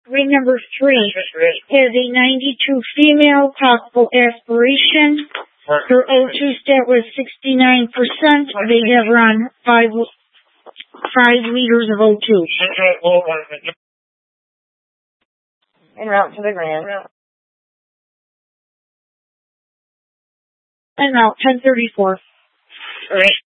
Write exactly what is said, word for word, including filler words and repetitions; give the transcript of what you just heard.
Ring number three has a ninety-two female, possible aspiration. Her O two stat was sixty-nine percent. They have her on five, five liters of O two. En route to the Grand. En route, ten thirty-four. Right.